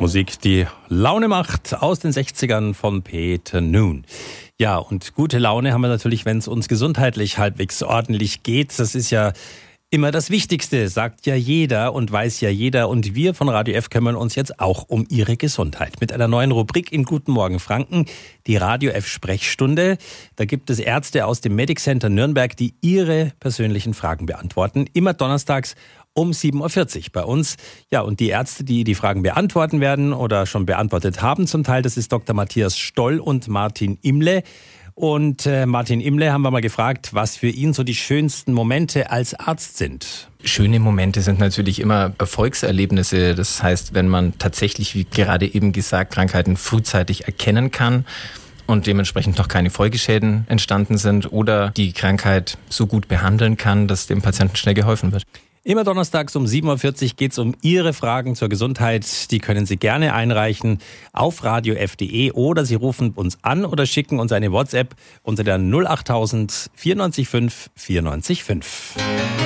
Musik, die Laune macht, aus den 60ern von Peter Noone. Ja, und gute Laune haben wir natürlich, wenn es uns gesundheitlich halbwegs ordentlich geht. Das ist ja immer das Wichtigste, sagt ja jeder und weiß ja jeder. Und wir von Radio F kümmern uns jetzt auch um Ihre Gesundheit. Mit einer neuen Rubrik in Guten Morgen Franken, die Radio F Sprechstunde. Da gibt es Ärzte aus dem Medic Center Nürnberg, die Ihre persönlichen Fragen beantworten. Immer donnerstags um 7.40 Uhr bei uns. Ja, und die Ärzte, die die Fragen beantworten werden oder schon beantwortet haben zum Teil, das ist Dr. Matthias Stoll und Martin Imle. Und Martin Imle haben wir mal gefragt, was für ihn so die schönsten Momente als Arzt sind. Schöne Momente sind natürlich immer Erfolgserlebnisse. Das heißt, wenn man tatsächlich, wie gerade eben gesagt, Krankheiten frühzeitig erkennen kann und dementsprechend noch keine Folgeschäden entstanden sind oder die Krankheit so gut behandeln kann, dass dem Patienten schnell geholfen wird. Immer donnerstags um 7.40 Uhr geht es um Ihre Fragen zur Gesundheit. Die können Sie gerne einreichen auf radiof.de oder Sie rufen uns an oder schicken uns eine WhatsApp unter der 08000 94 5 94 5.